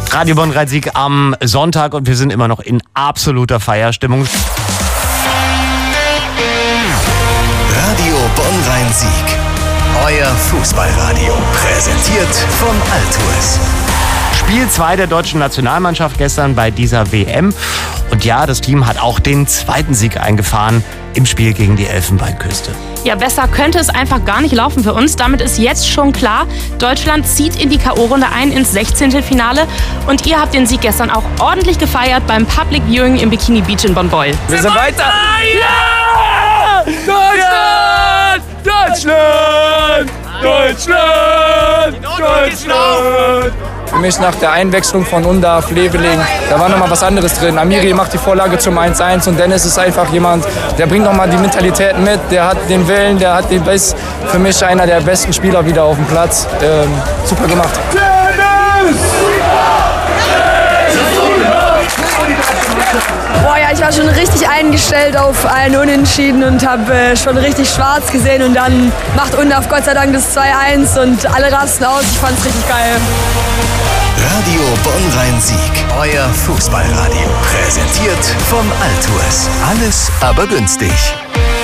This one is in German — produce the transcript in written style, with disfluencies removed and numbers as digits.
Radio Bonn-Rhein-Sieg am Sonntag und wir sind immer noch in absoluter Feierstimmung. Radio Bonn-Rhein-Sieg. Euer Fußballradio. Präsentiert von Altours. Spiel 2 der deutschen Nationalmannschaft gestern bei dieser WM. Und ja, das Team hat auch den zweiten Sieg eingefahren im Spiel gegen die Elfenbeinküste. Ja, besser könnte es einfach gar nicht laufen für uns. Damit ist jetzt schon klar, Deutschland zieht in die K.O.-Runde ein ins 16. Finale. Und ihr habt den Sieg gestern auch ordentlich gefeiert beim Public Viewing im Bikini Beach in Bonn-Beul. Wir sind weiter! Ja! Deutschland! Deutschland! Deutschland! Deutschland! Für mich nach der Einwechslung von Undav, Leveling, da war nochmal was anderes drin. Amiri macht die Vorlage zum 1-1 und Dennis ist einfach jemand, der bringt nochmal die Mentalität mit, der hat den Willen, der hat den Biss. Für mich einer der besten Spieler wieder auf dem Platz. Super gemacht. Dennis! Boah, ja, ich war schon richtig eingestellt auf einen Unentschieden und habe schon richtig schwarz gesehen. Und dann macht Undav Gott sei Dank das 2-1 und alle rasten aus. Ich fand's richtig geil. Radio Bonn-Rhein-Sieg. Euer Fußballradio. Präsentiert von Altours. Alles aber günstig.